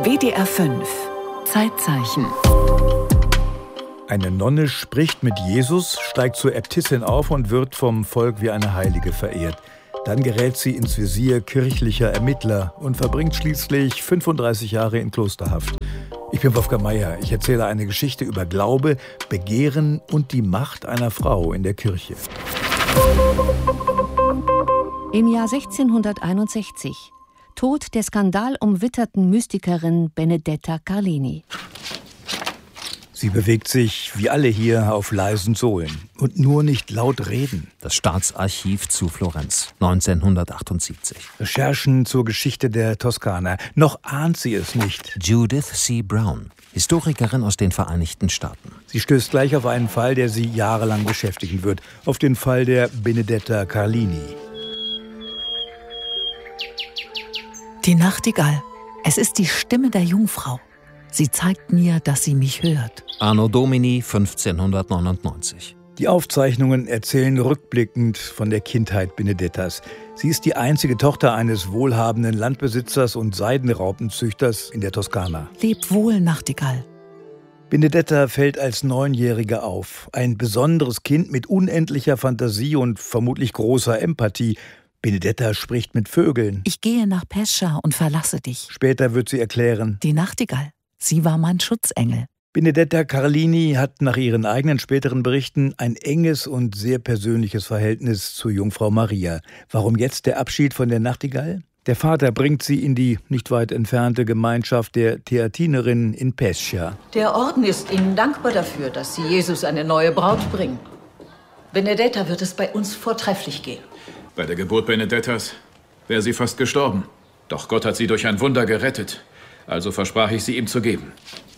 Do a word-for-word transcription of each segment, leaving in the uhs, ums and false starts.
W D R fünf Zeitzeichen. Eine Nonne spricht mit Jesus, steigt zur Äbtissin auf und wird vom Volk wie eine Heilige verehrt. Dann gerät sie ins Visier kirchlicher Ermittler und verbringt schließlich fünfunddreißig Jahre in Klosterhaft. Ich bin Wolfgang Meier. Ich erzähle eine Geschichte über Glaube, Begehren und die Macht einer Frau in der Kirche. Im Jahr sechzehnhunderteinundsechzig. Tod der skandalumwitterten Mystikerin Benedetta Carlini. Sie bewegt sich, wie alle hier, auf leisen Sohlen. Und nur nicht laut reden. Das Staatsarchiv zu Florenz, neunzehnhundertachtundsiebzig. Recherchen zur Geschichte der Toskana. Noch ahnt sie es nicht. Judith C. Brown, Historikerin aus den Vereinigten Staaten. Sie stößt gleich auf einen Fall, der sie jahrelang beschäftigen wird. Auf den Fall der Benedetta Carlini. Die Nachtigall. Es ist die Stimme der Jungfrau. Sie zeigt mir, dass sie mich hört. Anno Domini fünfzehnhundertneunundneunzig. Die Aufzeichnungen erzählen rückblickend von der Kindheit Benedettas. Sie ist die einzige Tochter eines wohlhabenden Landbesitzers und Seidenraupenzüchters in der Toskana. Leb wohl, Nachtigall. Benedetta fällt als Neunjährige auf. Ein besonderes Kind mit unendlicher Fantasie und vermutlich großer Empathie. Benedetta spricht mit Vögeln. Ich gehe nach Pescia und verlasse dich. Später wird sie erklären: Die Nachtigall, sie war mein Schutzengel. Benedetta Carlini hat nach ihren eigenen späteren Berichten ein enges und sehr persönliches Verhältnis zur Jungfrau Maria. Warum jetzt der Abschied von der Nachtigall? Der Vater bringt sie in die nicht weit entfernte Gemeinschaft der Theatinerinnen in Pescia. Der Orden ist Ihnen dankbar dafür, dass Sie Jesus eine neue Braut bringen. Benedetta wird es bei uns vortrefflich gehen. Bei der Geburt Benedettas wäre sie fast gestorben. Doch Gott hat sie durch ein Wunder gerettet. Also versprach ich, sie ihm zu geben.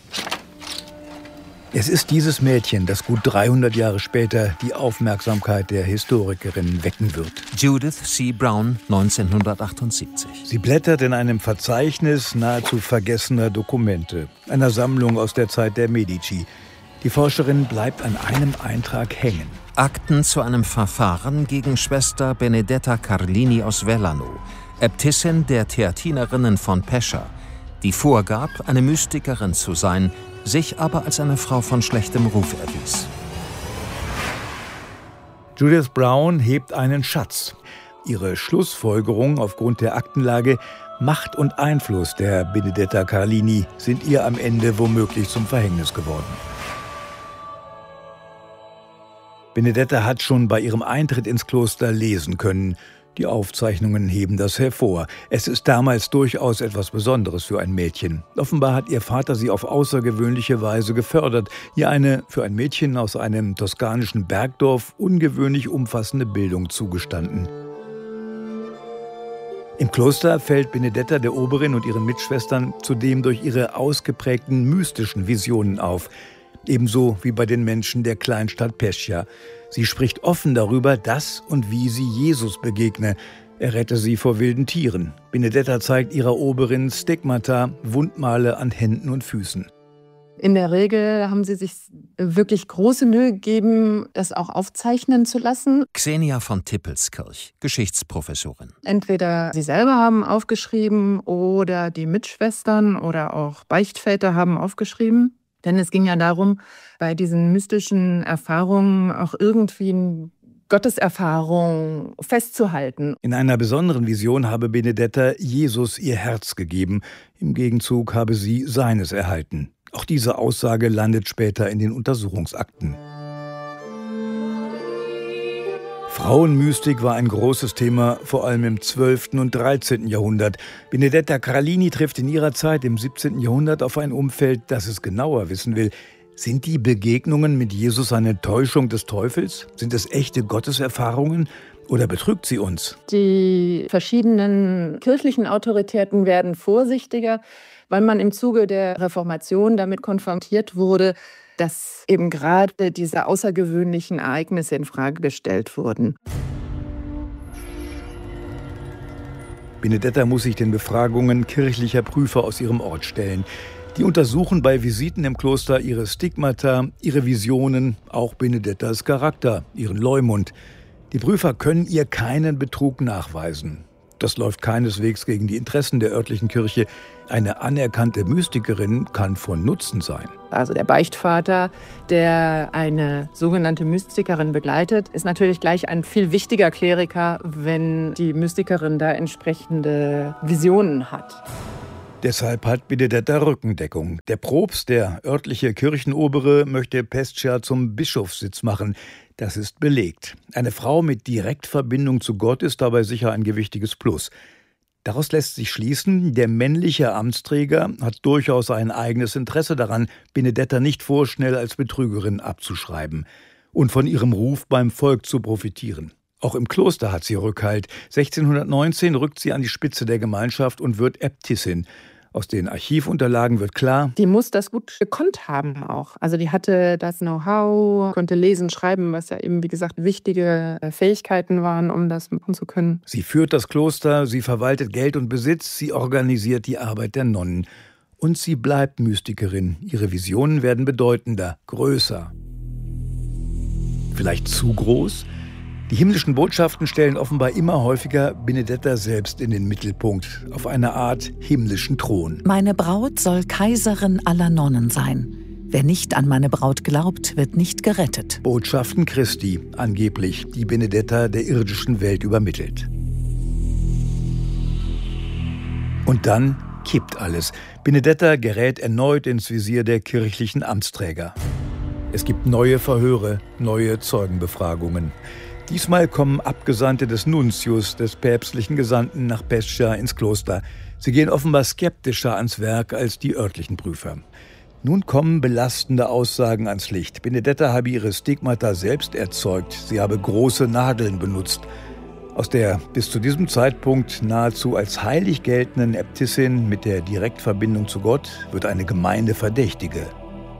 Es ist dieses Mädchen, das gut dreihundert Jahre später die Aufmerksamkeit der Historikerin wecken wird. Judith C. Brown, neunzehnhundertachtundsiebzig. Sie blättert in einem Verzeichnis nahezu vergessener Dokumente, einer Sammlung aus der Zeit der Medici. Die Forscherin bleibt an einem Eintrag hängen. Akten zu einem Verfahren gegen Schwester Benedetta Carlini aus Velano, Äbtissin der Theatinerinnen von Pescia, die vorgab, eine Mystikerin zu sein, sich aber als eine Frau von schlechtem Ruf erwies. Judith Brown hebt einen Schatz. Ihre Schlussfolgerung aufgrund der Aktenlage: Macht und Einfluss der Benedetta Carlini sind ihr am Ende womöglich zum Verhängnis geworden. Benedetta hat schon bei ihrem Eintritt ins Kloster lesen können. Die Aufzeichnungen heben das hervor. Es ist damals durchaus etwas Besonderes für ein Mädchen. Offenbar hat ihr Vater sie auf außergewöhnliche Weise gefördert, ihr eine für ein Mädchen aus einem toskanischen Bergdorf ungewöhnlich umfassende Bildung zugestanden. Im Kloster fällt Benedetta der Oberin und ihren Mitschwestern zudem durch ihre ausgeprägten mystischen Visionen auf. Ebenso wie bei den Menschen der Kleinstadt Pescia. Sie spricht offen darüber, dass und wie sie Jesus begegne. Er rette sie vor wilden Tieren. Benedetta zeigt ihrer Oberin Stigmata, Wundmale an Händen und Füßen. In der Regel haben sie sich wirklich große Mühe gegeben, das auch aufzeichnen zu lassen. Xenia von Tippelskirch, Geschichtsprofessorin. Entweder sie selber haben aufgeschrieben oder die Mitschwestern oder auch Beichtväter haben aufgeschrieben. Denn es ging ja darum, bei diesen mystischen Erfahrungen auch irgendwie eine Gotteserfahrung festzuhalten. In einer besonderen Vision habe Benedetta Jesus ihr Herz gegeben. Im Gegenzug habe sie seines erhalten. Auch diese Aussage landet später in den Untersuchungsakten. Frauenmystik war ein großes Thema, vor allem im zwölften und dreizehnten Jahrhundert. Benedetta Carlini trifft in ihrer Zeit im siebzehnten Jahrhundert auf ein Umfeld, das es genauer wissen will. Sind die Begegnungen mit Jesus eine Täuschung des Teufels? Sind es echte Gotteserfahrungen? Oder betrügt sie uns? Die verschiedenen kirchlichen Autoritäten werden vorsichtiger, weil man im Zuge der Reformation damit konfrontiert wurde, dass eben gerade diese außergewöhnlichen Ereignisse in Frage gestellt wurden. Benedetta muss sich den Befragungen kirchlicher Prüfer aus ihrem Ort stellen. Die untersuchen bei Visiten im Kloster ihre Stigmata, ihre Visionen, auch Benedettas Charakter, ihren Leumund. Die Prüfer können ihr keinen Betrug nachweisen. Das läuft keineswegs gegen die Interessen der örtlichen Kirche. Eine anerkannte Mystikerin kann von Nutzen sein. Also der Beichtvater, der eine sogenannte Mystikerin begleitet, ist natürlich gleich ein viel wichtiger Kleriker, wenn die Mystikerin da entsprechende Visionen hat. Deshalb hat Benedetta Rückendeckung. Der Propst, der örtliche Kirchenobere, möchte Pescia zum Bischofssitz machen. Das ist belegt. Eine Frau mit Direktverbindung zu Gott ist dabei sicher ein gewichtiges Plus. Daraus lässt sich schließen, der männliche Amtsträger hat durchaus ein eigenes Interesse daran, Benedetta nicht vorschnell als Betrügerin abzuschreiben und von ihrem Ruf beim Volk zu profitieren. Auch im Kloster hat sie Rückhalt. sechzehnhundertneunzehn rückt sie an die Spitze der Gemeinschaft und wird Äbtissin. Aus den Archivunterlagen wird klar, die muss das gut gekonnt haben auch. Also die hatte das Know-how, konnte lesen, schreiben, was ja eben, wie gesagt, wichtige Fähigkeiten waren, um das machen zu können. Sie führt das Kloster, sie verwaltet Geld und Besitz, sie organisiert die Arbeit der Nonnen. Und sie bleibt Mystikerin. Ihre Visionen werden bedeutender, größer. Vielleicht zu groß? Die himmlischen Botschaften stellen offenbar immer häufiger Benedetta selbst in den Mittelpunkt, auf einer Art himmlischen Thron. Meine Braut soll Kaiserin aller Nonnen sein. Wer nicht an meine Braut glaubt, wird nicht gerettet. Botschaften Christi, angeblich, die Benedetta der irdischen Welt übermittelt. Und dann kippt alles. Benedetta gerät erneut ins Visier der kirchlichen Amtsträger. Es gibt neue Verhöre, neue Zeugenbefragungen. Diesmal kommen Abgesandte des Nuntius, des päpstlichen Gesandten, nach Pescia ins Kloster. Sie gehen offenbar skeptischer ans Werk als die örtlichen Prüfer. Nun kommen belastende Aussagen ans Licht. Benedetta habe ihre Stigmata selbst erzeugt. Sie habe große Nadeln benutzt. Aus der bis zu diesem Zeitpunkt nahezu als heilig geltenden Äbtissin mit der Direktverbindung zu Gott wird eine gemeine Verdächtige.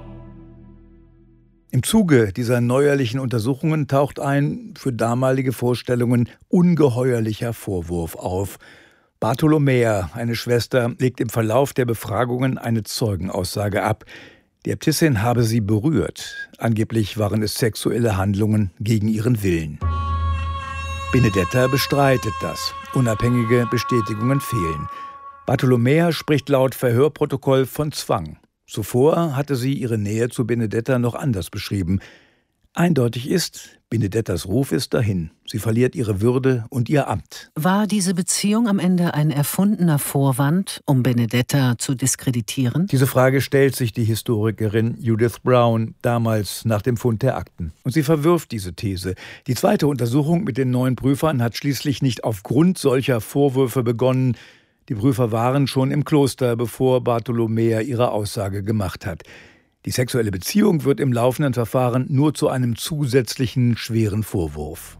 Im Zuge dieser neuerlichen Untersuchungen taucht ein, für damalige Vorstellungen, ungeheuerlicher Vorwurf auf. Bartholomäa, eine Schwester, legt im Verlauf der Befragungen eine Zeugenaussage ab. Die Äbtissin habe sie berührt. Angeblich waren es sexuelle Handlungen gegen ihren Willen. Benedetta bestreitet das. Unabhängige Bestätigungen fehlen. Bartholomäa spricht laut Verhörprotokoll von Zwang. Zuvor hatte sie ihre Nähe zu Benedetta noch anders beschrieben. Eindeutig ist, Benedettas Ruf ist dahin. Sie verliert ihre Würde und ihr Amt. War diese Beziehung am Ende ein erfundener Vorwand, um Benedetta zu diskreditieren? Diese Frage stellt sich die Historikerin Judith Brown damals nach dem Fund der Akten. Und sie verwirft diese These. Die zweite Untersuchung mit den neuen Prüfern hat schließlich nicht aufgrund solcher Vorwürfe begonnen. Die Prüfer waren schon im Kloster, bevor Bartholomäa ihre Aussage gemacht hat. Die sexuelle Beziehung wird im laufenden Verfahren nur zu einem zusätzlichen schweren Vorwurf.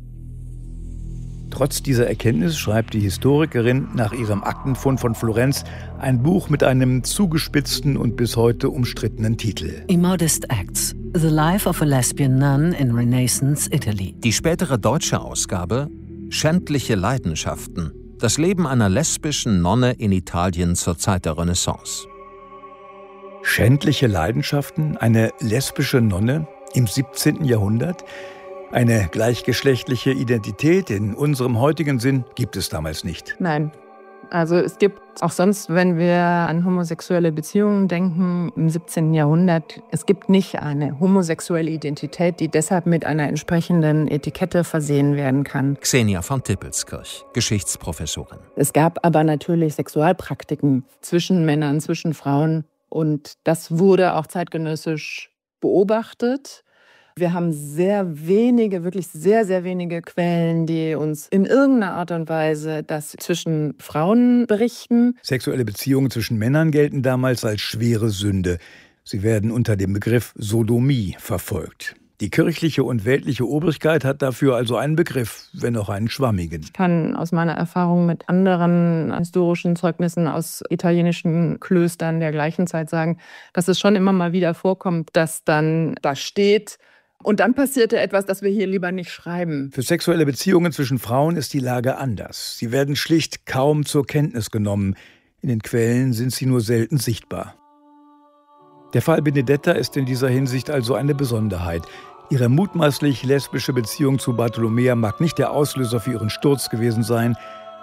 Trotz dieser Erkenntnis schreibt die Historikerin nach ihrem Aktenfund von Florenz ein Buch mit einem zugespitzten und bis heute umstrittenen Titel. Immodest Acts. The Life of a Lesbian Nun in Renaissance Italy. Die spätere deutsche Ausgabe Schändliche Leidenschaften. Das Leben einer lesbischen Nonne in Italien zur Zeit der Renaissance. Schändliche Leidenschaften? Eine lesbische Nonne im siebzehnten Jahrhundert? Eine gleichgeschlechtliche Identität in unserem heutigen Sinn gibt es damals nicht. Nein. Also es gibt auch sonst, wenn wir an homosexuelle Beziehungen denken, im siebzehnten Jahrhundert, es gibt nicht eine homosexuelle Identität, die deshalb mit einer entsprechenden Etikette versehen werden kann. Xenia von Tippelskirch, Geschichtsprofessorin. Es gab aber natürlich Sexualpraktiken zwischen Männern, zwischen Frauen und das wurde auch zeitgenössisch beobachtet. Wir haben sehr wenige, wirklich sehr, sehr wenige Quellen, die uns in irgendeiner Art und Weise das zwischen Frauen berichten. Sexuelle Beziehungen zwischen Männern gelten damals als schwere Sünde. Sie werden unter dem Begriff Sodomie verfolgt. Die kirchliche und weltliche Obrigkeit hat dafür also einen Begriff, wenn auch einen schwammigen. Ich kann aus meiner Erfahrung mit anderen historischen Zeugnissen aus italienischen Klöstern der gleichen Zeit sagen, dass es schon immer mal wieder vorkommt, dass dann da steht, und dann passierte etwas, das wir hier lieber nicht schreiben. Für sexuelle Beziehungen zwischen Frauen ist die Lage anders. Sie werden schlicht kaum zur Kenntnis genommen. In den Quellen sind sie nur selten sichtbar. Der Fall Benedetta ist in dieser Hinsicht also eine Besonderheit. Ihre mutmaßlich lesbische Beziehung zu Bartholomäa mag nicht der Auslöser für ihren Sturz gewesen sein,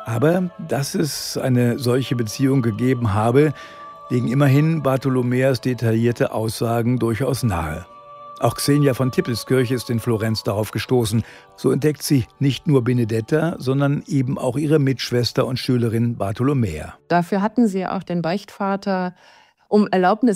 Aber dass es eine solche Beziehung gegeben habe, legen immerhin Bartholomäas detaillierte Aussagen durchaus nahe. Auch Xenia von Tippelskirch ist in Florenz darauf gestoßen. So entdeckt sie nicht nur Benedetta, sondern eben auch ihre Mitschwester und Schülerin Bartholomäa. Dafür hatten sie auch den Beichtvater um Erlaubnis